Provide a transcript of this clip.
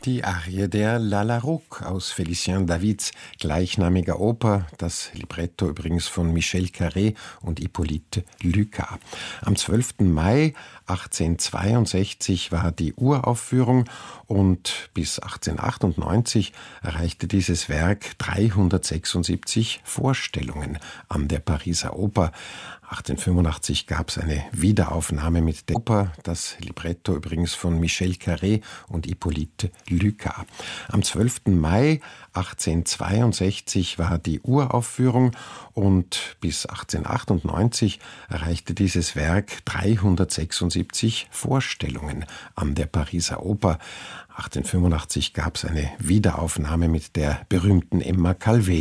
Die Arie der Lalaroque aus Félicien Davids gleichnamiger Oper, das Libretto übrigens von Michel Carré und Hippolyte Lucas. Am 12. Mai 1862 war die Uraufführung und bis 1898 erreichte dieses Werk 376 Vorstellungen an der Pariser Oper. 1885 gab es eine Wiederaufnahme mit der Oper, das Libretto übrigens von Michel Carré und Hippolyte Lucas. Am 12. Mai 1862 war die Uraufführung und bis 1898 erreichte dieses Werk 376 Vorstellungen an der Pariser Oper. 1885 gab es eine Wiederaufnahme mit der berühmten Emma Calvé.